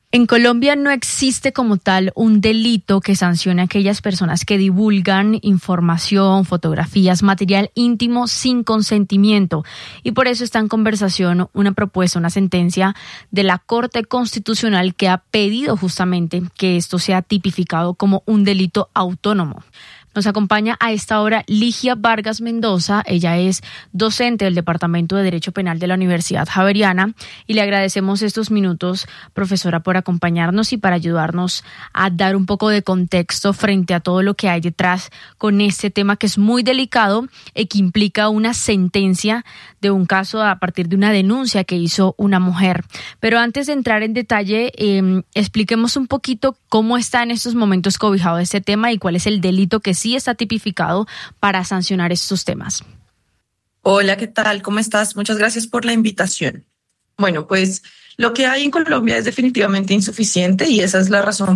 En Colombia no existe como tal un delito que sancione a aquellas personas que divulgan información, fotografías, material íntimo sin consentimiento. Y por eso está en conversación una propuesta, una sentencia de la Corte Constitucional que ha pedido justamente que esto sea tipificado como un delito autónomo. Nos acompaña a esta hora Ligia Vargas Mendoza. Ella es docente del Departamento de Derecho Penal de la Universidad Javeriana y le agradecemos estos minutos, profesora, por acompañarnos y para ayudarnos a dar un poco de contexto frente a todo lo que hay detrás con este tema que es muy delicado y que implica una sentencia de un caso a partir de una denuncia que hizo una mujer. Pero antes de entrar en detalle, expliquemos un poquito cómo está en estos momentos cobijado este tema y cuál es el delito que sí está tipificado para sancionar estos temas. Hola, ¿qué tal? ¿Cómo estás? Muchas gracias por la invitación. Bueno, pues lo que hay en Colombia es definitivamente insuficiente y esa es la razón